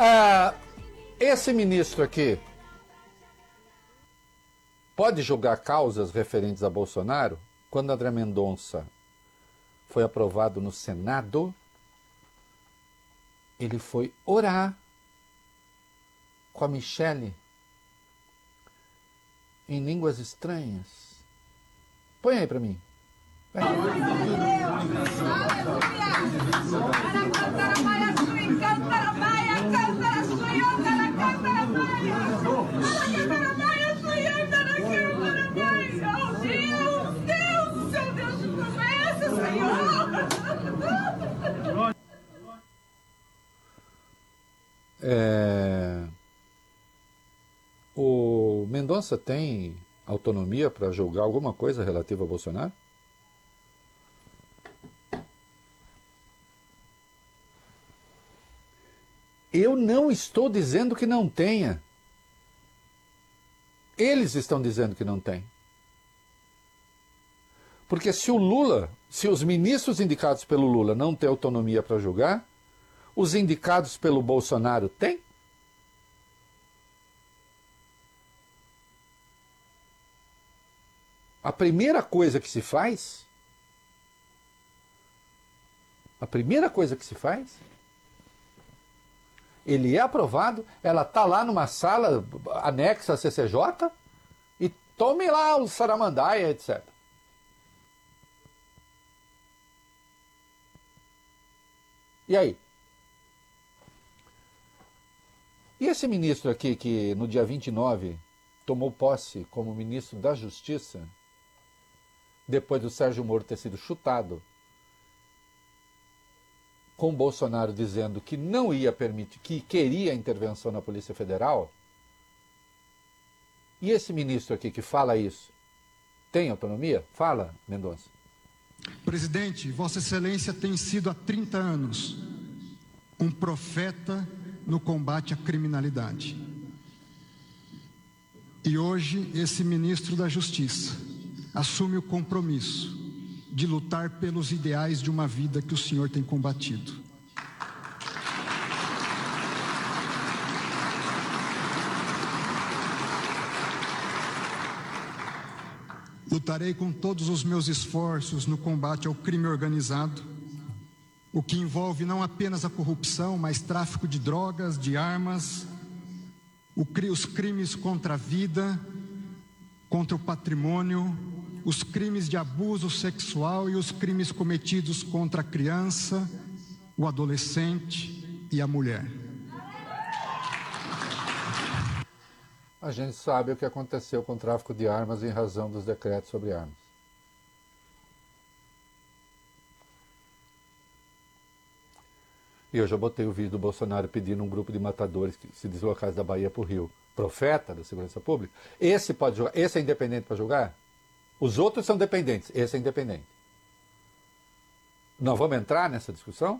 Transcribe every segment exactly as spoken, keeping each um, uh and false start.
Ah, esse ministro aqui pode julgar causas referentes a Bolsonaro? Quando André Mendonça foi aprovado no Senado, ele foi orar com a Michele em línguas estranhas. Põe aí pra mim. Vai. É... O Mendonça tem autonomia para julgar alguma coisa relativa a Bolsonaro? Eu não estou dizendo que não tenha. Eles estão dizendo que não tem. Porque se o Lula, se os ministros indicados pelo Lula não têm autonomia para julgar, os indicados pelo Bolsonaro têm? A primeira coisa que se faz, a primeira coisa que se faz, ele é aprovado, ela está lá numa sala anexa à C C J e tome lá o Saramandaia, etcétera. E aí? E esse ministro aqui que no dia vinte e nove tomou posse como ministro da Justiça, depois do Sérgio Moro ter sido chutado, com Bolsonaro dizendo que não ia permitir, que queria a intervenção na Polícia Federal, e esse ministro aqui que fala isso, tem autonomia? Fala, Mendonça. Presidente, Vossa Excelência tem sido há trinta anos um profeta no combate à criminalidade. E hoje esse ministro da Justiça assume o compromisso de lutar pelos ideais de uma vida que o senhor tem combatido. Lutarei com todos os meus esforços no combate ao crime organizado, o que envolve não apenas a corrupção, mas tráfico de drogas, de armas, o, os crimes contra a vida, contra o patrimônio, os crimes de abuso sexual e os crimes cometidos contra a criança, o adolescente e a mulher. A gente sabe o que aconteceu com o tráfico de armas em razão dos decretos sobre armas. E eu já botei o vídeo do Bolsonaro pedindo um grupo de matadores que se deslocasse da Bahia para o Rio. Profeta da segurança pública. Esse pode julgar? Esse é independente para julgar? Os outros são dependentes. Esse é independente. Não vamos entrar nessa discussão?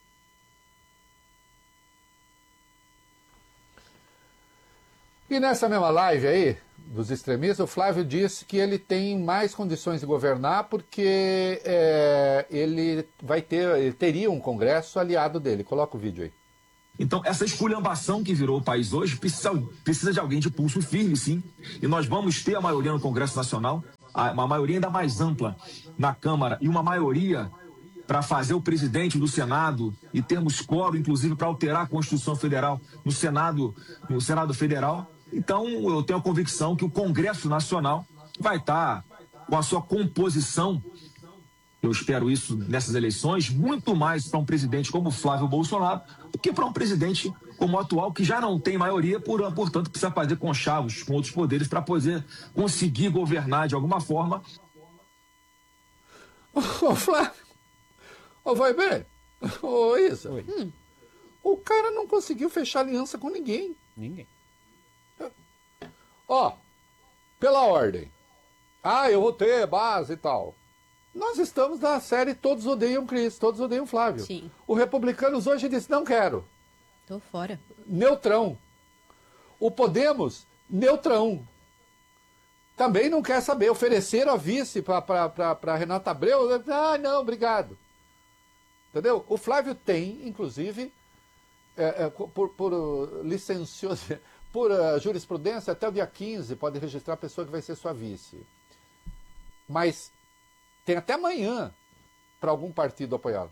E nessa mesma live aí, dos extremistas, o Flávio disse que ele tem mais condições de governar porque é, ele vai ter, ele teria um Congresso aliado dele. Coloca o vídeo aí. Então, essa esculhambação que virou o país hoje precisa, precisa de alguém de pulso firme, sim. E nós vamos ter a maioria no Congresso Nacional, uma maioria ainda mais ampla na Câmara e uma maioria para fazer o presidente do Senado e termos quórum, inclusive, para alterar a Constituição Federal no Senado, no Senado Federal. Então, eu tenho a convicção que o Congresso Nacional vai estar com a sua composição, eu espero isso nessas eleições, muito mais para um presidente como Flávio Bolsonaro do que para um presidente como o atual, que já não tem maioria, por, portanto, precisa fazer conchavos com outros poderes para poder conseguir governar de alguma forma. Ô, Flávio, ô, vai bem, ô, Isa, hum. O cara não conseguiu fechar aliança com ninguém. Ninguém. Ó, pela ordem. Ah, eu vou ter base e tal. Nós estamos na série Todos Odeiam Cris, Todos Odeiam Flávio. Sim. O Republicanos hoje disse, não quero. Tô fora. Neutrão. O Podemos, neutrão. Também não quer saber. Ofereceram a vice para Renata Abreu. Ah, não, obrigado. Entendeu? O Flávio tem, inclusive, é, é, por, por licencioso, por uh, jurisprudência, até o dia quinze pode registrar a pessoa que vai ser sua vice. Mas tem até amanhã para algum partido apoiá-lo.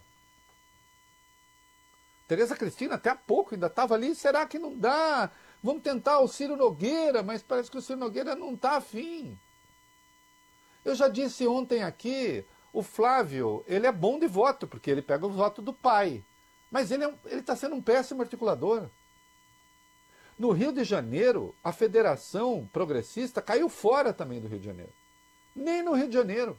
Tereza Cristina até há pouco ainda estava ali, será que não dá? Vamos tentar o Ciro Nogueira, mas parece que o Ciro Nogueira não está afim. Eu já disse ontem aqui, o Flávio, ele é bom de voto, porque ele pega o voto do pai. Mas ele é, ele está sendo um péssimo articulador. No Rio de Janeiro, a Federação Progressista caiu fora também do Rio de Janeiro. Nem no Rio de Janeiro.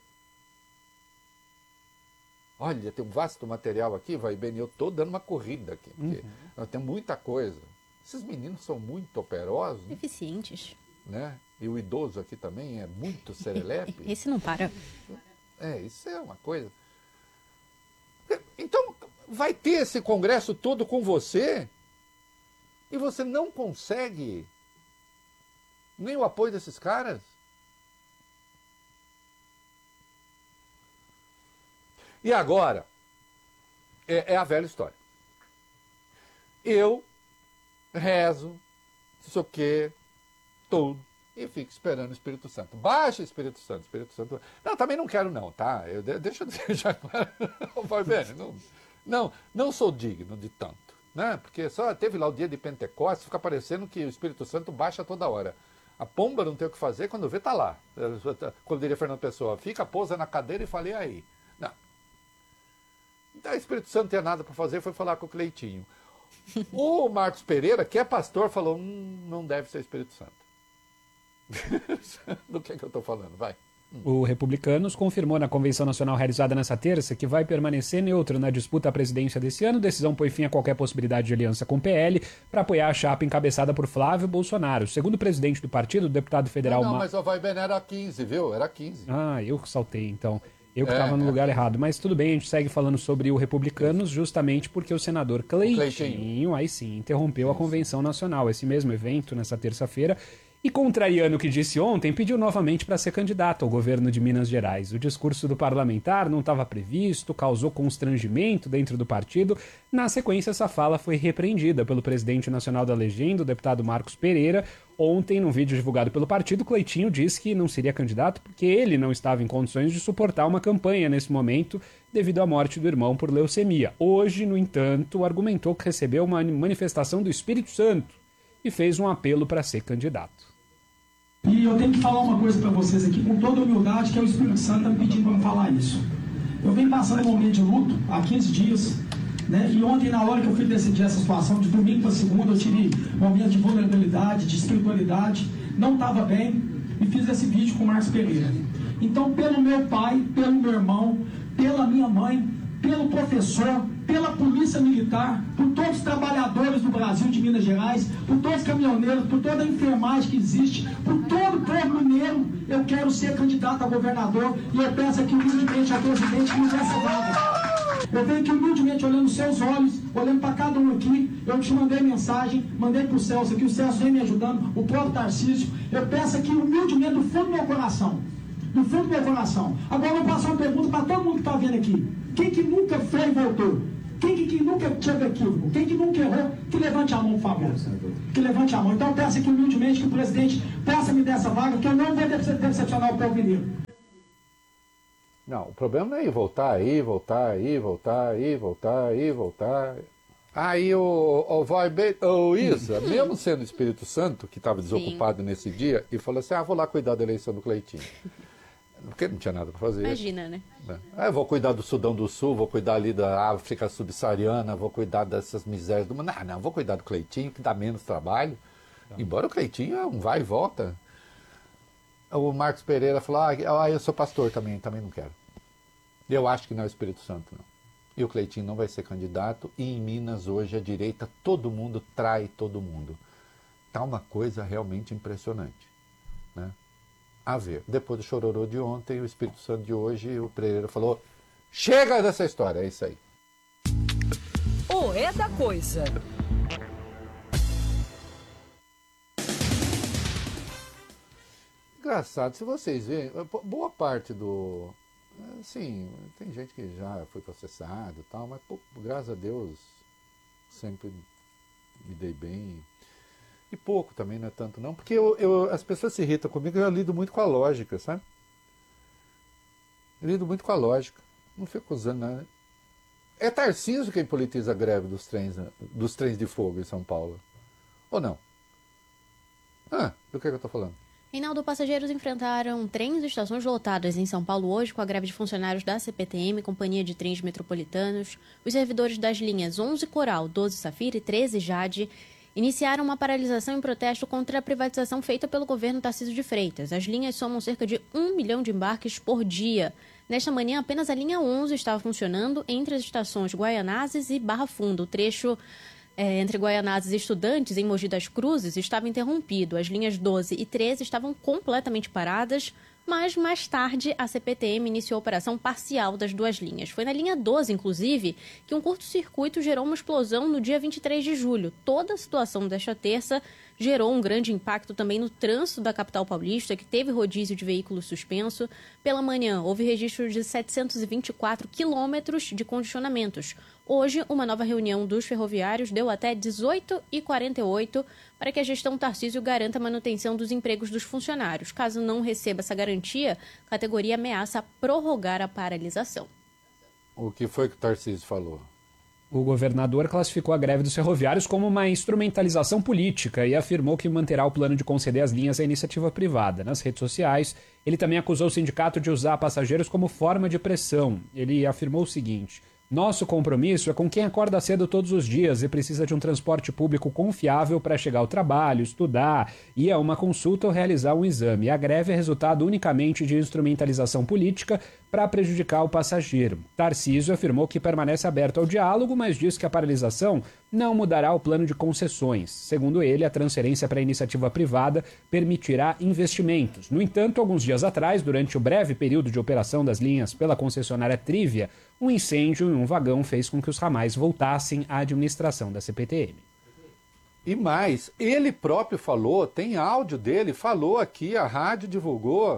Olha, tem um vasto material aqui, vai bem, eu estou dando uma corrida aqui, porque uhum. nós temos muita coisa. Esses meninos são muito operosos. Eficientes. Né? E o idoso aqui também é muito serelepe. Esse não para. É, isso é uma coisa. Então, vai ter esse congresso todo com você e você não consegue nem o apoio desses caras? E agora, é, é a velha história. Eu rezo, não sei o quê, tudo, e fico esperando o Espírito Santo. Baixa o Espírito Santo, Espírito Santo. Não, também não quero não, tá? Eu, deixa eu dizer já agora. não, não, não sou digno de tanto, né? Porque só teve lá o dia de Pentecostes, fica parecendo que o Espírito Santo baixa toda hora. A pomba não tem o que fazer, quando vê, tá lá. Quando diria Fernando Pessoa, fica, pousa na cadeira e falei aí. Não. Então o Espírito Santo não tinha nada para fazer, foi falar com o Cleitinho. O Marcos Pereira, que é pastor, falou, hum, não deve ser o Espírito Santo. Do que é que eu estou falando? Vai. O Republicanos confirmou na Convenção Nacional realizada nesta terça que vai permanecer neutro na disputa à presidência desse ano. Decisão põe fim a qualquer possibilidade de aliança com o P L para apoiar a chapa encabeçada por Flávio Bolsonaro. Segundo o presidente do partido, o deputado federal... Não, não Ma... mas o Vai Bem era quinze, viu? Era quinze. Ah, eu saltei então. Eu que É, estava no é. lugar errado. Mas tudo bem, a gente segue falando sobre o Republicanos justamente porque o senador Cleitinho, Cleitinho. aí sim, interrompeu a Convenção Nacional, esse mesmo evento, nessa terça-feira, e contrariando o que disse ontem, pediu novamente para ser candidato ao governo de Minas Gerais. O discurso do parlamentar não estava previsto, causou constrangimento dentro do partido. Na sequência, essa fala foi repreendida pelo presidente nacional da legenda, o deputado Marcos Pereira. Ontem, num vídeo divulgado pelo partido, Cleitinho disse que não seria candidato porque ele não estava em condições de suportar uma campanha nesse momento devido à morte do irmão por leucemia. Hoje, no entanto, argumentou que recebeu uma manifestação do Espírito Santo e fez um apelo para ser candidato. E eu tenho que falar uma coisa para vocês aqui, com toda humildade, que é o Espírito Santo está me pedindo para me falar isso. Eu venho passando um momento de luto há quinze dias, né? E ontem, na hora que eu fui decidir essa situação, de domingo para segunda, eu tive um momento de vulnerabilidade, de espiritualidade, não estava bem, e fiz esse vídeo com o Marcos Pereira. Então, pelo meu pai, pelo meu irmão, pela minha mãe, pelo professor, pela polícia militar, por todos os trabalhadores do Brasil, de Minas Gerais, por todos os caminhoneiros, por toda a enfermagem que existe, por todo o povo mineiro, eu quero ser candidato a governador e eu peço aqui humildemente ao presidente que me dê essa vaga. Eu venho aqui humildemente olhando nos seus olhos, olhando para cada um aqui, eu te mandei mensagem, mandei para o Celso aqui, o Celso vem me ajudando, o próprio Tarcísio, eu peço aqui humildemente do fundo do meu coração, do fundo do meu coração. Agora eu vou passar uma pergunta para todo mundo que está vendo aqui. Quem que nunca foi e voltou? Quem que, que nunca teve equívoco? Quem que nunca errou? Que levante a mão, por favor. Que levante a mão. Então eu peço aqui humildemente que o presidente possa me dar essa vaga, que eu não vou decepcionar o povo mineiro. Não, o problema não é ir voltar, aí, voltar, aí, voltar, aí, voltar, aí, voltar. Aí o, o vai bem, o Isa, mesmo sendo o Espírito Santo, que estava desocupado Sim. nesse dia, e falou assim, ah, vou lá cuidar da eleição do Cleitinho. Porque não tinha nada para fazer. Imagina, né? Ah, eu vou cuidar do Sudão do Sul, vou cuidar ali da África subsaariana, vou cuidar dessas misérias do mundo. Não, não, vou cuidar do Cleitinho, que dá menos trabalho. Não. Embora o Cleitinho é um vai e volta. O Marcos Pereira falou, ah, eu sou pastor também, também não quero. Eu acho que não é o Espírito Santo, não. E o Cleitinho não vai ser candidato, e em Minas hoje a direita, todo mundo trai todo mundo. Tá uma coisa realmente impressionante, né? A ver. Depois do chororô de ontem, o Espírito Santo de hoje, o Pereira falou, chega dessa história, é isso aí. O é da coisa. Engraçado, se vocês verem, boa parte do... Assim, tem gente que já foi processado e tal, mas pô, graças a Deus sempre me dei bem. E pouco também, não é tanto não, porque eu, eu, as pessoas se irritam comigo, eu lido muito com a lógica, sabe? Eu lido muito com a lógica, não fico usando nada. É Tarcísio quem politiza a greve dos trens, dos trens de fogo em São Paulo, ou não? Ah, do que, é que eu estou falando? Reinaldo, passageiros enfrentaram trens e estações lotadas em São Paulo hoje com a greve de funcionários da C P T M, Companhia de Trens Metropolitanos. Os servidores das linhas onze Coral, doze Safira e treze Jade iniciaram uma paralisação em protesto contra a privatização feita pelo governo Tarcísio de Freitas. As linhas somam cerca de um milhão de embarques por dia. Nesta manhã, apenas a linha onze estava funcionando entre as estações Guaianazes e Barra Funda. O trecho é, entre Guaianazes e Estudantes, em Mogi das Cruzes, estava interrompido. As linhas doze e treze estavam completamente paradas, mas mais tarde a C P T M iniciou a operação parcial das duas linhas. Foi na linha doze, inclusive, que um curto-circuito gerou uma explosão no dia vinte e três de julho. Toda a situação desta terça gerou um grande impacto também no trânsito da capital paulista, que teve rodízio de veículos suspenso. Pela manhã, houve registro de setecentos e vinte e quatro quilômetros de condicionamentos. Hoje, uma nova reunião dos ferroviários deu até dezoito e quarenta e oito para que a gestão Tarcísio garanta a manutenção dos empregos dos funcionários. Caso não receba essa garantia, a categoria ameaça prorrogar a paralisação. O que foi que o Tarcísio falou? O governador classificou a greve dos ferroviários como uma instrumentalização política e afirmou que manterá o plano de conceder as linhas à iniciativa privada. Nas redes sociais, ele também acusou o sindicato de usar passageiros como forma de pressão. Ele afirmou o seguinte: nosso compromisso é com quem acorda cedo todos os dias e precisa de um transporte público confiável para chegar ao trabalho, estudar, ir a uma consulta ou realizar um exame. A greve é resultado unicamente de instrumentalização política para prejudicar o passageiro. Tarcísio afirmou que permanece aberto ao diálogo, mas diz que a paralisação não mudará o plano de concessões. Segundo ele, a transferência para a iniciativa privada permitirá investimentos. No entanto, alguns dias atrás, durante o breve período de operação das linhas pela concessionária Trívia, um incêndio em um vagão fez com que os ramais voltassem à administração da C P T M. E mais, ele próprio falou, tem áudio dele, falou aqui, a rádio divulgou.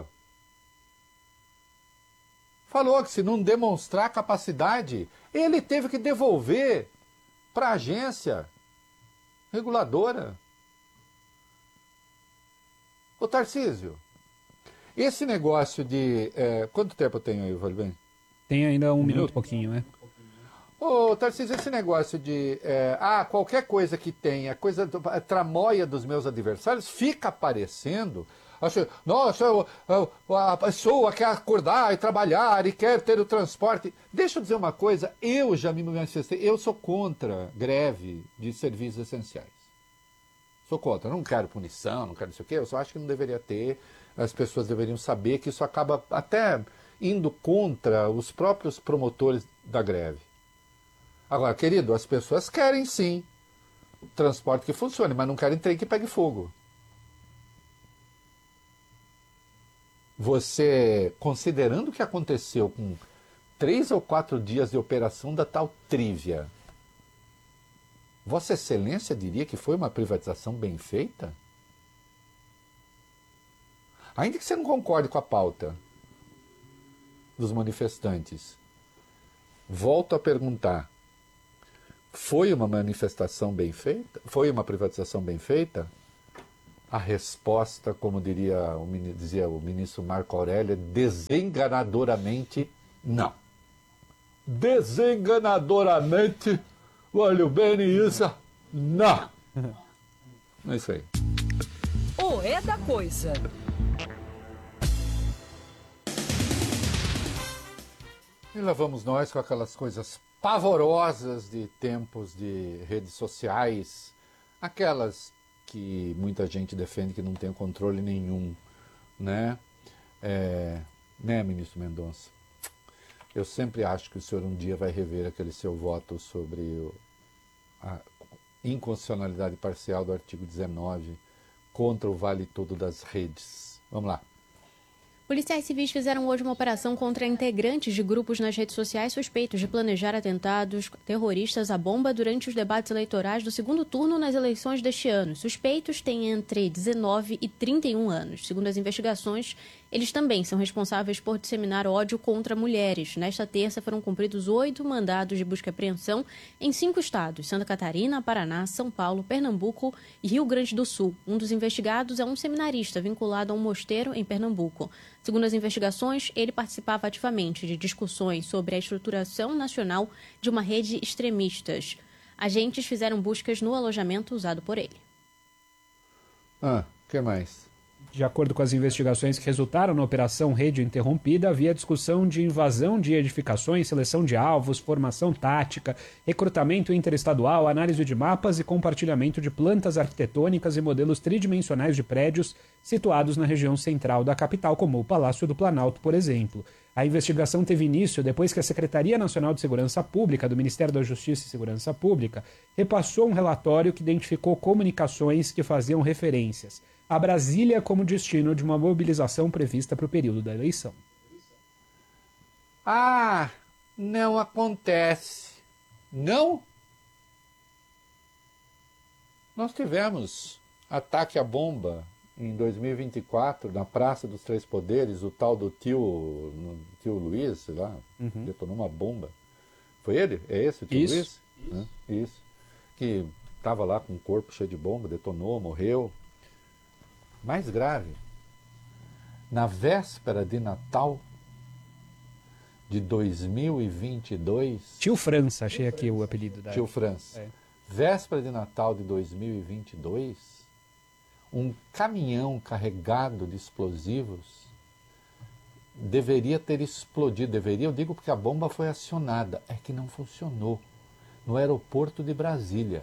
Falou que se não demonstrar capacidade, ele teve que devolver para a agência reguladora. Ô Tarcísio, esse negócio de... É, quanto tempo eu tenho aí, Valbem? Tem ainda um, um minuto, minuto, pouquinho, né? Ô, Tarcísio, esse negócio de... É, ah, qualquer coisa que tenha, coisa do, a tramóia dos meus adversários, fica aparecendo... Acho, nossa, eu, eu, a pessoa quer acordar e trabalhar e quer ter o transporte. Deixa eu dizer uma coisa, eu já me manifestei, eu sou contra greve de serviços essenciais. Sou contra, não quero punição, não quero não sei o quê, eu só acho que não deveria ter, as pessoas deveriam saber que isso acaba até indo contra os próprios promotores da greve. Agora, querido, as pessoas querem sim transporte que funcione, mas não querem trem que pegue fogo. Você, considerando o que aconteceu com três ou quatro dias de operação da tal Trívia, Vossa Excelência diria que foi uma privatização bem feita? Ainda que você não concorde com a pauta dos manifestantes, volto a perguntar, foi uma manifestação bem feita? Foi uma privatização bem feita? A resposta, como diria o, dizia o ministro Marco Aurélio, é desenganadoramente não. Desenganadoramente, olha bem isso, não. É isso aí. O É da Coisa. E lá vamos nós com aquelas coisas pavorosas de tempos de redes sociais, aquelas que muita gente defende que não tem controle nenhum, né? É, né, ministro Mendonça? Eu sempre acho que o senhor um dia vai rever aquele seu voto sobre o, a inconstitucionalidade parcial do artigo dezenove contra o vale todo das redes. Vamos lá. Policiais civis fizeram hoje uma operação contra integrantes de grupos nas redes sociais suspeitos de planejar atentados terroristas à bomba durante os debates eleitorais do segundo turno nas eleições deste ano. Suspeitos têm entre dezenove e trinta e um anos. Segundo as investigações, Eles também são responsáveis por disseminar ódio contra mulheres. Nesta terça foram cumpridos oito mandados de busca e apreensão em cinco estados: Santa Catarina, Paraná, São Paulo, Pernambuco e Rio Grande do Sul. Um dos investigados é um seminarista vinculado a um mosteiro em Pernambuco. Segundo as investigações, ele participava ativamente de discussões sobre a estruturação nacional de uma rede extremistas. Agentes fizeram buscas no alojamento usado por ele. Ah, o que mais? De acordo com as investigações que resultaram na Operação Rede Interrompida, havia discussão de invasão de edificações, seleção de alvos, formação tática, recrutamento interestadual, análise de mapas e compartilhamento de plantas arquitetônicas e modelos tridimensionais de prédios situados na região central da capital, como o Palácio do Planalto, por exemplo. A investigação teve início depois que a Secretaria Nacional de Segurança Pública, do Ministério da Justiça e Segurança Pública, repassou um relatório que identificou comunicações que faziam referências a Brasília como destino de uma mobilização prevista para o período da eleição. Ah, não acontece. Não? Nós tivemos ataque à bomba em dois mil e vinte e quatro, na Praça dos Três Poderes, o tal do tio, tio Luiz, sei lá, uhum. detonou uma bomba. Foi ele? É esse o tio Isso. Luiz? Né? Isso. Que estava lá com o corpo cheio de bomba, detonou, morreu. Mais grave, na véspera de Natal de dois mil e vinte e dois... Tio França, achei aqui o apelido da... Tio França. É. Véspera de Natal de dois mil e vinte e dois, um caminhão carregado de explosivos deveria ter explodido. Deveria, eu digo porque a bomba foi acionada. É que não funcionou. No aeroporto de Brasília.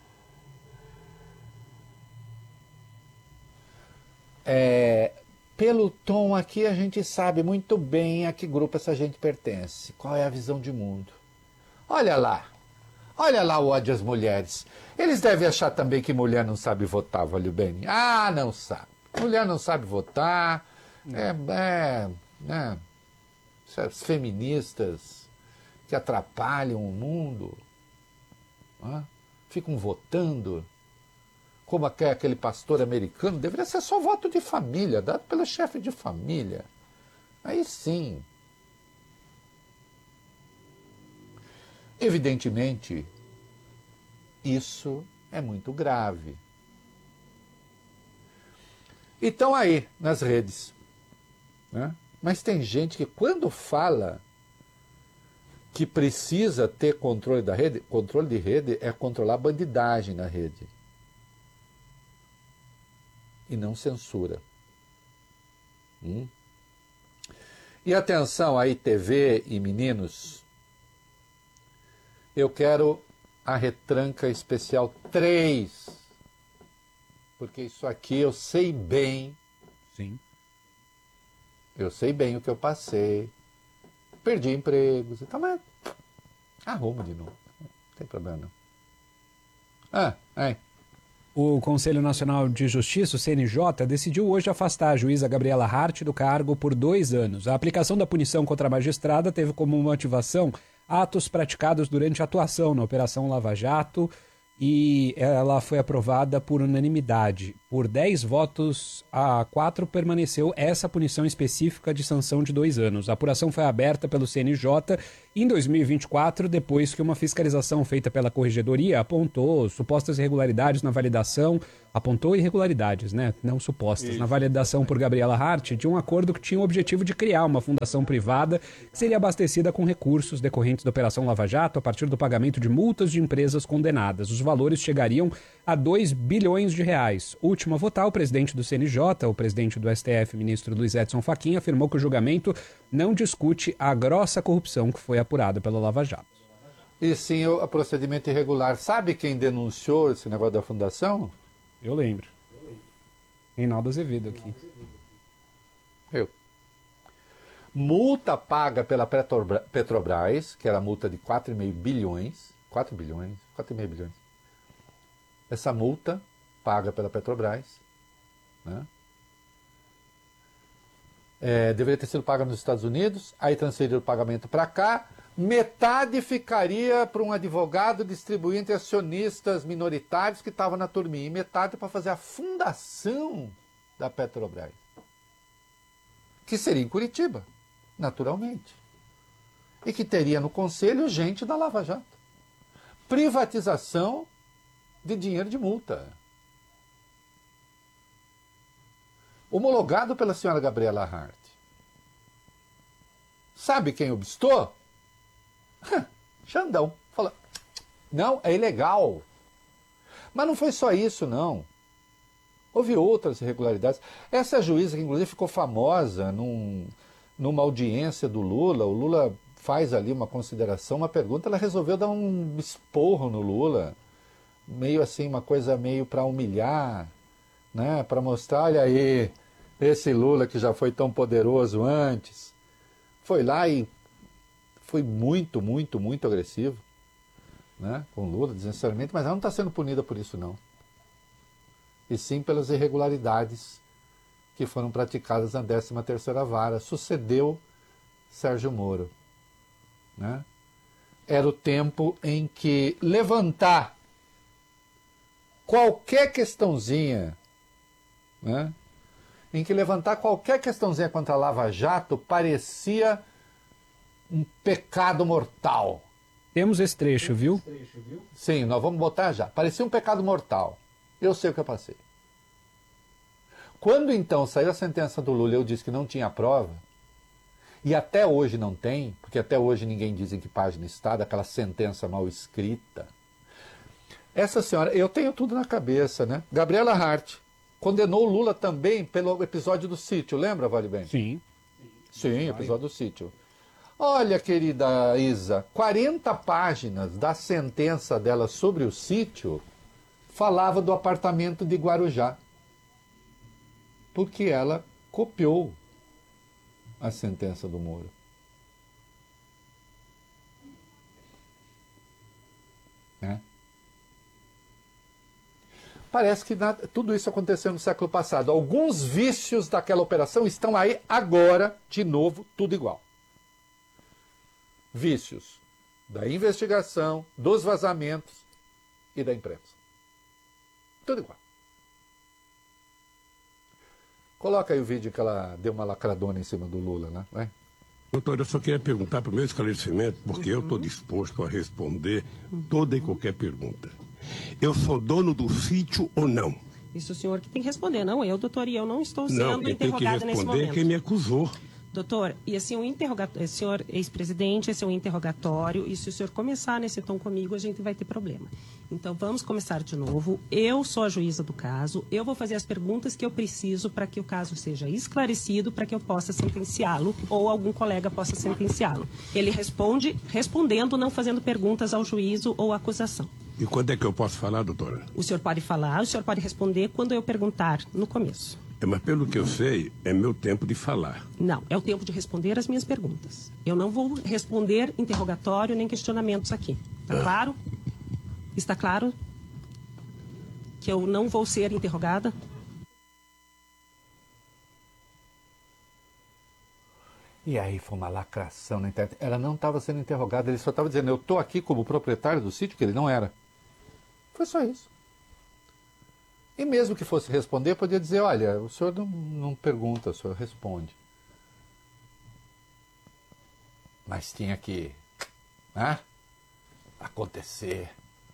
É, pelo tom aqui a gente sabe muito bem a que grupo essa gente pertence. Qual é a visão de mundo. Olha lá. Olha lá o ódio às mulheres. Eles devem achar também que mulher não sabe votar, valeu bem. Ah, não sabe. Mulher não sabe votar. É, é, é, as feministas que atrapalham o mundo. Ah, ficam votando. Como aquele pastor americano, deveria ser só voto de família, dado pelo chefe de família. Aí sim. Evidentemente, isso é muito grave. E estão aí, nas redes. Né? Mas tem gente que quando fala que precisa ter controle da rede, controle de rede é controlar a bandidagem na rede. E não censura. Hum? E atenção aí, T V e meninos, eu quero a retranca especial três, porque isso aqui eu sei bem. Sim. Eu sei bem o que eu passei, perdi empregos e tal, mas arrumo de novo, não tem problema não. Ah, aí. O Conselho Nacional de Justiça, o C N J, decidiu hoje afastar a juíza Gabriela Hart do cargo por dois anos. A aplicação da punição contra a magistrada teve como motivação atos praticados durante a atuação na Operação Lava Jato e ela foi aprovada por unanimidade. Por dez votos a quatro permaneceu essa punição específica de sanção de dois anos. A apuração foi aberta pelo C N J em dois mil e vinte e quatro, depois que uma fiscalização feita pela Corregedoria apontou supostas irregularidades na validação, apontou irregularidades, né? Não supostas, Isso. na validação por Gabriela Hart de um acordo que tinha o objetivo de criar uma fundação privada que seria abastecida com recursos decorrentes da Operação Lava Jato a partir do pagamento de multas de empresas condenadas. Os valores chegariam a dois bilhões de reais. Último a votar, o presidente do C N J, o presidente do S T F, ministro Luiz Edson Fachin, afirmou que o julgamento não discute a grossa corrupção que foi apurada pela Lava Jato. E sim, o procedimento irregular. Sabe quem denunciou esse negócio da fundação? Eu lembro. Reinaldo Azevedo aqui. Eu. Multa paga pela Petrobras, que era multa de quatro vírgula cinco bilhões. quatro bilhões? quatro vírgula cinco bilhões. Essa multa paga pela Petrobras, né? É, deveria ter sido paga nos Estados Unidos, aí transferiram o pagamento para cá, metade ficaria para um advogado distribuir entre acionistas minoritários que estavam na turminha, e metade para fazer a fundação da Petrobras. que seria em Curitiba, naturalmente. E que teria no conselho gente da Lava Jato. Privatização de dinheiro de multa. Homologado pela senhora Gabriela Hart. Sabe quem obstou? Xandão. Falou, não, é ilegal. Mas não foi só isso, não. Houve outras irregularidades. Essa juíza, que inclusive ficou famosa num, numa audiência do Lula, o Lula faz ali uma consideração, uma pergunta, ela resolveu dar um esporro no Lula, meio assim, uma coisa meio para humilhar, né? Para mostrar, olha aí, esse Lula que já foi tão poderoso antes, foi lá e foi muito, muito, muito agressivo, né? Com o Lula, desnecessariamente, mas ela não está sendo punida por isso, não. E sim pelas irregularidades que foram praticadas na décima terceira Vara. Sucedeu Sérgio Moro. Né? Era o tempo em que levantar qualquer questãozinha, né? Em que levantar qualquer questãozinha contra a Lava Jato parecia um pecado mortal. Temos esse trecho, viu? Sim, nós vamos botar já. Parecia um pecado mortal. Eu sei o que eu passei. Quando então saiu a sentença do Lula, eu disse que não tinha prova, e até hoje não tem, porque até hoje ninguém diz em que página está, daquela sentença mal escrita. Essa senhora, eu tenho tudo na cabeça, né? Gabriela Hart condenou o Lula também pelo episódio do sítio, lembra, Vale Bem? Sim. Sim, episódio do sítio. Olha, querida Isa, quarenta páginas da sentença dela sobre o sítio falava do apartamento de Guarujá. Porque ela copiou a sentença do Moro. Né? Parece que nada, tudo isso aconteceu no século passado. Alguns vícios daquela operação estão aí agora, de novo, tudo igual. Vícios da investigação, dos vazamentos e da imprensa. Tudo igual. Coloca aí o vídeo que ela deu uma lacradona em cima do Lula, né? Vai. Doutor, eu só queria perguntar para o meu esclarecimento, porque uhum. eu estou disposto a responder toda e qualquer pergunta. Eu sou dono do sítio ou não? Isso o senhor que tem que responder, não eu, doutor, e eu não estou sendo não, interrogada nesse momento. Não, quem me acusou. Doutor, e assim, o interrogatório, senhor ex-presidente, esse é um interrogatório, e se o senhor começar nesse tom comigo, a gente vai ter problema. Então, vamos começar de novo. Eu sou a juíza do caso, eu vou fazer as perguntas que eu preciso para que o caso seja esclarecido, para que eu possa sentenciá-lo, ou algum colega possa sentenciá-lo. Ele responde respondendo, não fazendo perguntas ao juízo ou à acusação. E quando é que eu posso falar, doutora? O senhor pode falar, o senhor pode responder quando eu perguntar no começo. É, mas pelo que eu sei, é meu tempo de falar. Não, é o tempo de responder as minhas perguntas. Eu não vou responder interrogatório nem questionamentos aqui. Está ah. claro? Está claro que eu não vou ser interrogada? E aí foi uma lacração na internet. Ela não estava sendo interrogada, ele só estava dizendo, eu estou aqui como proprietário do sítio, que ele não era. Foi só isso. E mesmo que fosse responder, podia dizer, olha, o senhor não, não pergunta, o senhor responde. Mas tinha que, né, acontecer.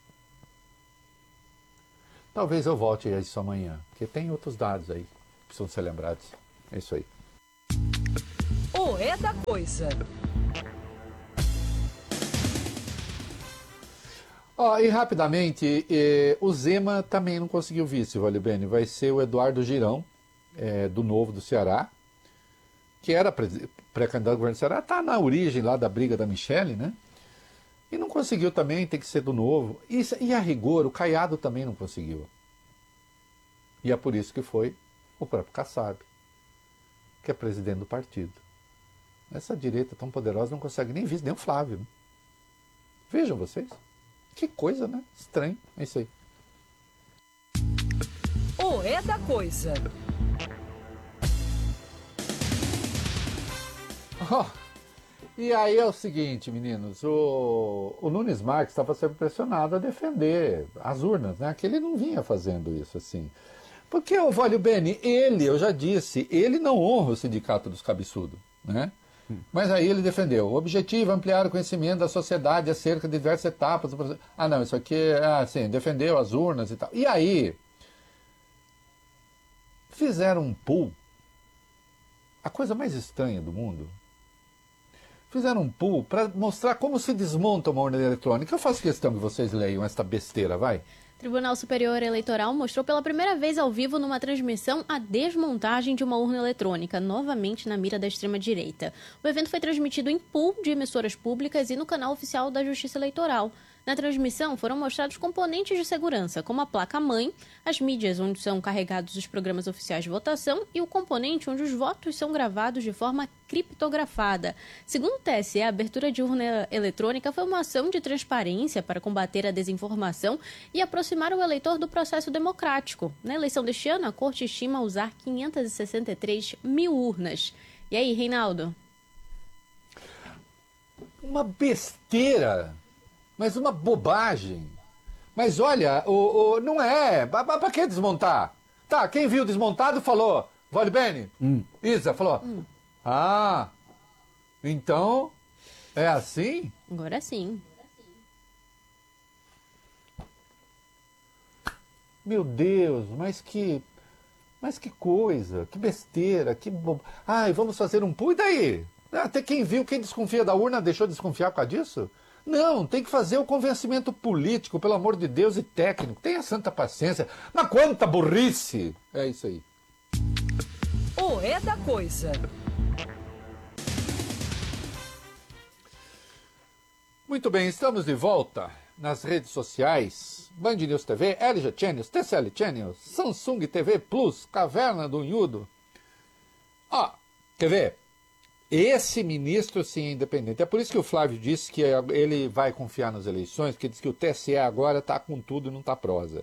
Talvez eu volte a isso amanhã, porque tem outros dados aí que precisam ser lembrados. É isso aí. O É da Coisa. Oh, e rapidamente, eh, o Zema também não conseguiu vice, Vale Bene. Vai ser o Eduardo Girão, eh, do Novo do Ceará, que era pré-candidato ao governo do Ceará, está na origem lá da briga da Michele, né? E não conseguiu também, tem que ser do Novo. E, e a rigor, o Caiado também não conseguiu. E é por isso que foi o próprio Kassab, que é presidente do partido. Essa direita tão poderosa não consegue nem vice, nem o Flávio. Né? Vejam vocês. Que coisa, né? Estranho. É isso aí. O É da Coisa. Oh, e aí é o seguinte, meninos. O, o Nunes Marques estava sendo pressionado a defender as urnas, né? Que ele não vinha fazendo isso assim. Porque o Vólio Bene, ele, eu já disse, ele não honra o sindicato dos cabeçudos, né? Hum. Mas aí ele defendeu. O objetivo é ampliar o conhecimento da sociedade acerca de diversas etapas do processo. Ah, não, isso aqui, ah, sim, defendeu as urnas e tal. E aí, fizeram um pool, a coisa mais estranha do mundo. Fizeram um pool para mostrar como se desmonta uma urna eletrônica. Eu faço questão que vocês leiam esta besteira, vai. O Tribunal Superior Eleitoral mostrou pela primeira vez ao vivo numa transmissão a desmontagem de uma urna eletrônica, novamente na mira da extrema-direita. O evento foi transmitido em pool de emissoras públicas e no canal oficial da Justiça Eleitoral. Na transmissão foram mostrados componentes de segurança, como a placa-mãe, as mídias onde são carregados os programas oficiais de votação e o componente onde os votos são gravados de forma criptografada. Segundo o T S E, a abertura de urna eletrônica foi uma ação de transparência para combater a desinformação e aproximar o eleitor do processo democrático. Na eleição deste ano, a Corte estima usar quinhentas e sessenta e três mil urnas. E aí, Reinaldo? Uma besteira! Mas uma bobagem. Mas olha, o, o, não é. Para que desmontar? Tá, quem viu desmontado falou. Vólio Bene? Hum. Isa falou. Hum. Ah, então é assim? Agora sim. Meu Deus, mas que. Mas que coisa, que besteira, que bo... Ai, vamos fazer um pool, e daí? Até quem viu, quem desconfia da urna deixou de desconfiar por causa disso? Não, tem que fazer o convencimento político, pelo amor de Deus, e técnico. Tenha santa paciência. Mas quanta burrice! É isso aí. O É da Coisa. Muito bem, estamos de volta nas redes sociais. Band News T V, L G Channels, T C L Channels, Samsung T V Plus, Caverna do Unhudo. Ó, quer ver? Esse ministro, sim, é independente. É por isso que o Flávio disse que ele vai confiar nas eleições, porque diz que o T S E agora está com tudo e não está prosa.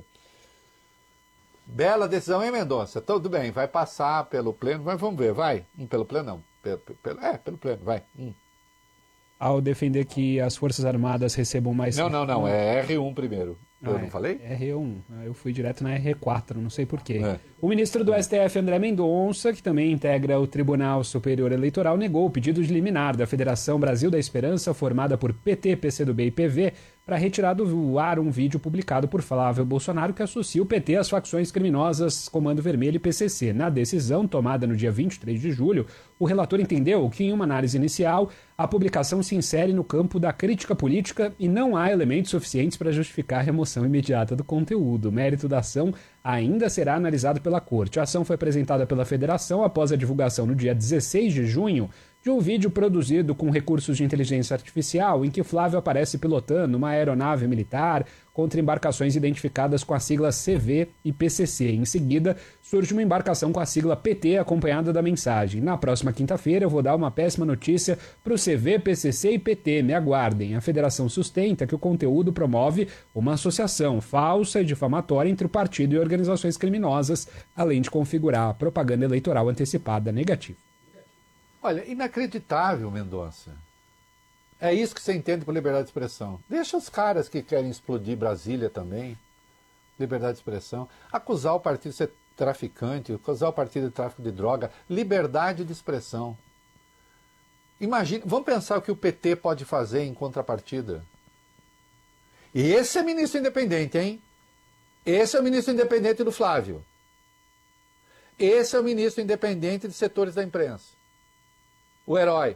Bela decisão, hein, Mendonça? Tudo bem, vai passar pelo pleno, mas vamos ver, vai. Hum, pelo pleno não. Pelo, pelo, é, pelo pleno, vai. Hum. Ao defender que as Forças Armadas recebam mais... Não, não, não, é R um primeiro. Eu ah, não falei? R um. Eu fui direto na R quatro, não sei porquê. É. O ministro do S T F, André Mendonça, que também integra o Tribunal Superior Eleitoral, negou o pedido de liminar da Federação Brasil da Esperança, formada por P T, PCdoB e P V, para retirar do ar um vídeo publicado por Flávio Bolsonaro que associa o P T às facções criminosas Comando Vermelho e P C C. Na decisão, tomada no dia vinte e três de julho, o relator entendeu que, em uma análise inicial, a publicação se insere no campo da crítica política e não há elementos suficientes para justificar a remoção imediata do conteúdo. O mérito da ação ainda será analisado pela Corte. A ação foi apresentada pela Federação após a divulgação no dia dezesseis de junho de um vídeo produzido com recursos de inteligência artificial em que Flávio aparece pilotando uma aeronave militar contra embarcações identificadas com a sigla C V e P C C. Em seguida, surge uma embarcação com a sigla P T acompanhada da mensagem: na próxima quinta-feira eu vou dar uma péssima notícia para o C V, P C C e P T, me aguardem. A federação sustenta que o conteúdo promove uma associação falsa e difamatória entre o partido e organizações criminosas, além de configurar a propaganda eleitoral antecipada negativa. Olha, inacreditável, Mendonça. É isso que você entende por liberdade de expressão. Deixa os caras que querem explodir Brasília também. Liberdade de expressão. Acusar o partido de ser traficante, acusar o partido de tráfico de droga. Liberdade de expressão. Imagina, vamos pensar o que o P T pode fazer em contrapartida. E esse é ministro independente, hein? Esse é o ministro independente do Flávio. Esse é o ministro independente de setores da imprensa. O herói.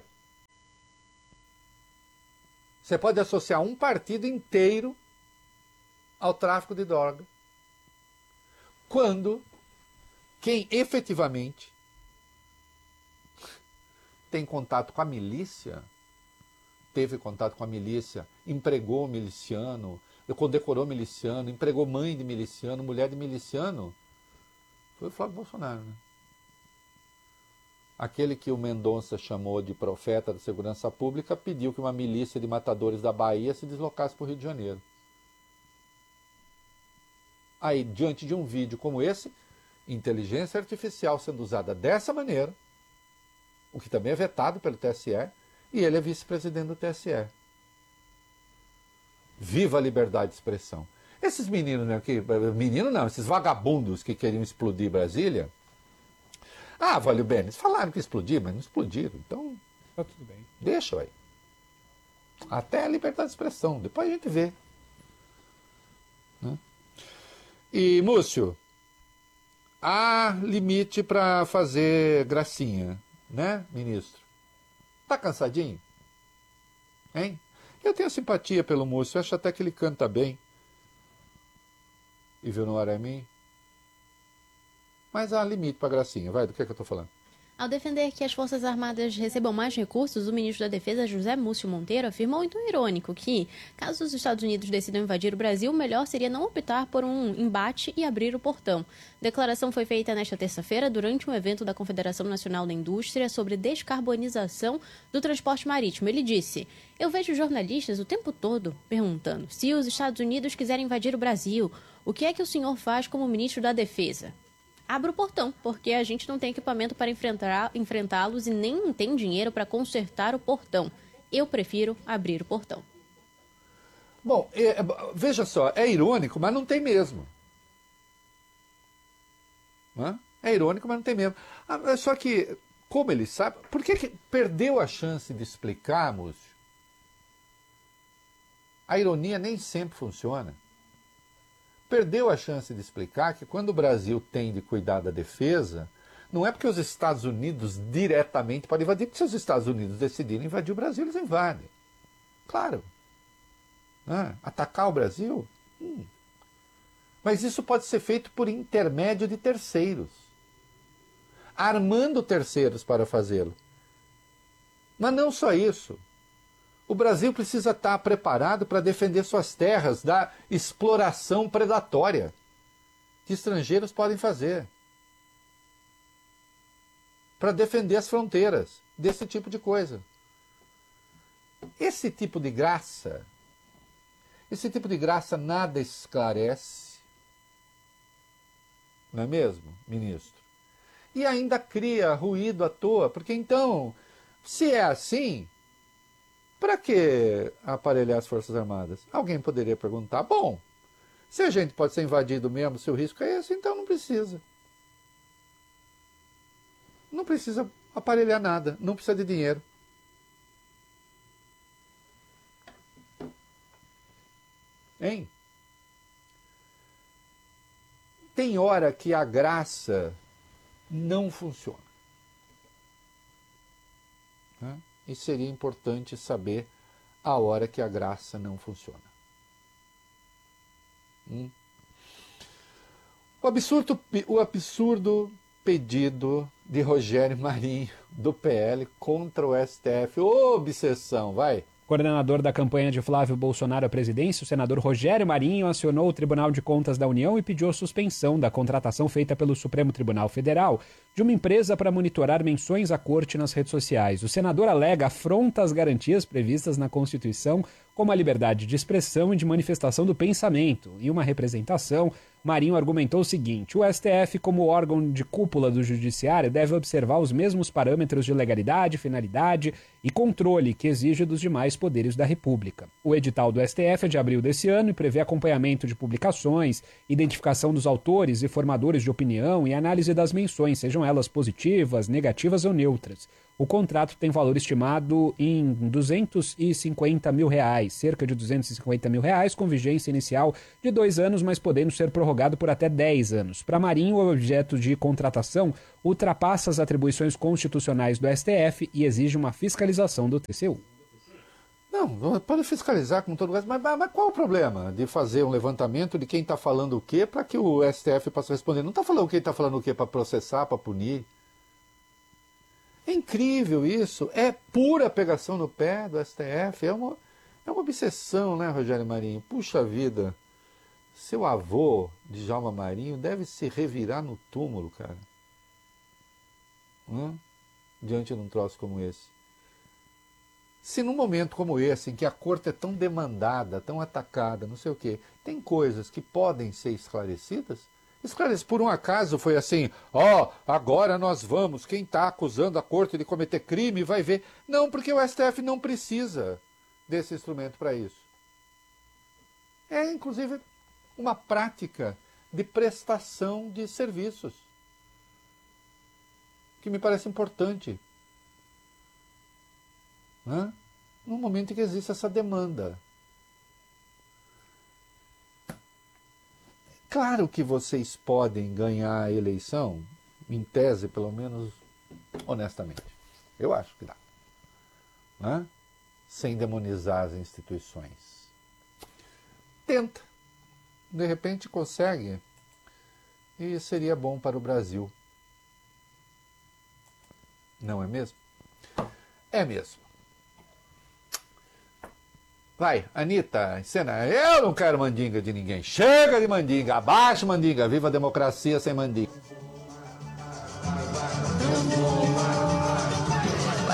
Você pode associar um partido inteiro ao tráfico de droga, quando quem efetivamente tem contato com a milícia, teve contato com a milícia, empregou miliciano, condecorou miliciano, empregou mãe de miliciano, mulher de miliciano, foi o Flávio Bolsonaro, né? Aquele que o Mendonça chamou de profeta da segurança pública pediu que uma milícia de matadores da Bahia se deslocasse para o Rio de Janeiro. Aí, diante de um vídeo como esse, inteligência artificial sendo usada dessa maneira, o que também é vetado pelo T S E, e ele é vice-presidente do T S E. Viva a liberdade de expressão. Esses meninos, né, que, menino não, esses vagabundos que queriam explodir Brasília. Ah, Valio Bene, eles falaram que explodir, mas não explodiram. Então, tá tudo bem. Deixa, ué. Até a liberdade de expressão, depois a gente vê. Né? E, Múcio, há limite para fazer gracinha, né, ministro? Tá cansadinho? Hein? Eu tenho simpatia pelo Múcio, acho até que ele canta bem. E viu no ar é mim. Mas há limite para gracinha. Vai, do que é que eu estou falando? Ao defender que as Forças Armadas recebam mais recursos, o ministro da Defesa, José Múcio Monteiro, afirmou em tom irônico que, caso os Estados Unidos decidam invadir o Brasil, o melhor seria não optar por um embate e abrir o portão. A declaração foi feita nesta terça-feira durante um evento da Confederação Nacional da Indústria sobre descarbonização do transporte marítimo. Ele disse: "Eu vejo jornalistas o tempo todo perguntando se os Estados Unidos quiserem invadir o Brasil, o que é que o senhor faz como ministro da Defesa? Abra o portão, porque a gente não tem equipamento para enfrentar, enfrentá-los e nem tem dinheiro para consertar o portão. Eu prefiro abrir o portão." Bom, é, veja só, é irônico, mas não tem mesmo. Não é? É irônico, mas não tem mesmo. Só que, como ele sabe, por que, que perdeu a chance de explicar, Múcio? A ironia nem sempre funciona. Perdeu a chance de explicar que quando o Brasil tem de cuidar da defesa, não é porque os Estados Unidos diretamente podem invadir, porque se os Estados Unidos decidirem invadir o Brasil, eles invadem. Claro. Ah, atacar o Brasil? Hum. Mas isso pode ser feito por intermédio de terceiros, armando terceiros para fazê-lo. Mas não só isso. O Brasil precisa estar preparado para defender suas terras da exploração predatória que estrangeiros podem fazer. Para defender as fronteiras desse tipo de coisa. Esse tipo de graça, esse tipo de graça nada esclarece. Não é mesmo, ministro? E ainda cria ruído à toa, porque então, se é assim, para que aparelhar as Forças Armadas? Alguém poderia perguntar, bom, se a gente pode ser invadido mesmo, se o risco é esse, então não precisa. Não precisa aparelhar nada, não precisa de dinheiro. Hein? Tem hora que a graça não funciona. Né? E seria importante saber a hora que a graça não funciona. Hum? O absurdo, o absurdo pedido de Rogério Marinho, do P L, contra o S T F. Ô, obsessão, vai! Coordenador da campanha de Flávio Bolsonaro à presidência, o senador Rogério Marinho acionou o Tribunal de Contas da União e pediu a suspensão da contratação feita pelo Supremo Tribunal Federal de uma empresa para monitorar menções à corte nas redes sociais. O senador alega afronta às garantias previstas na Constituição, como a liberdade de expressão e de manifestação do pensamento. Em uma representação, Marinho argumentou o seguinte: o S T F, como órgão de cúpula do judiciário, deve observar os mesmos parâmetros de legalidade, finalidade e controle que exige dos demais poderes da República. O edital do S T F é de abril desse ano e prevê acompanhamento de publicações, identificação dos autores e formadores de opinião e análise das menções, sejam elas positivas, negativas ou neutras. O contrato tem valor estimado em duzentos e cinquenta mil reais, cerca de duzentos e cinquenta mil reais, com vigência inicial de dois anos, mas podendo ser prorrogado por até dez anos. Para Marinho, o objeto de contratação ultrapassa as atribuições constitucionais do S T F e exige uma fiscalização do T C U. Não, pode fiscalizar com todo o resto, mas, mas qual o problema de fazer um levantamento de quem está falando o quê para que o S T F possa responder? Não está falando quem está falando o quê para processar, para punir? É incrível isso, é pura pegação no pé do S T F, é uma, é uma obsessão, né, Rogério Marinho? Puxa vida, seu avô, Djalma Marinho, deve se revirar no túmulo, cara, hum? diante de um troço como esse. Se num momento como esse, em que a corte é tão demandada, tão atacada, não sei o quê, tem coisas que podem ser esclarecidas, esclarecidas. Por um acaso foi assim, ó, oh, agora nós vamos, quem está acusando a corte de cometer crime vai ver. Não, porque o S T F não precisa desse instrumento para isso. É, inclusive, uma prática de prestação de serviços, que me parece importante, né? No momento em que existe essa demanda. Claro que vocês podem ganhar a eleição, em tese, pelo menos, honestamente. Eu acho que dá. Né? Sem demonizar as instituições. Tenta. De repente consegue. E seria bom para o Brasil. Não é mesmo? É mesmo. Vai, Anitta, cena. Eu não quero mandinga de ninguém. Chega de mandinga. Abaixo mandinga. Viva a democracia sem mandinga.